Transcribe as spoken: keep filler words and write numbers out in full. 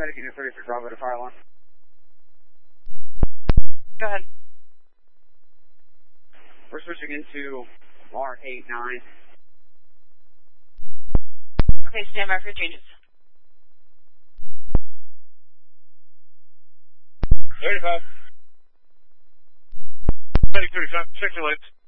medic unit thirty-three Bravo to fire alarm. Go ahead. We're switching into R eight nine. Okay, stand by for changes. thirty-five. Medic thirty-five, check your lights.